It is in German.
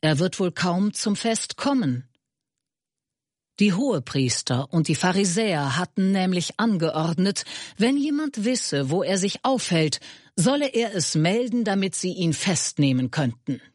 Er wird wohl kaum zum Fest kommen.« Die Hohepriester und die Pharisäer hatten nämlich angeordnet, wenn jemand wisse, wo er sich aufhält, solle er es melden, damit sie ihn festnehmen könnten.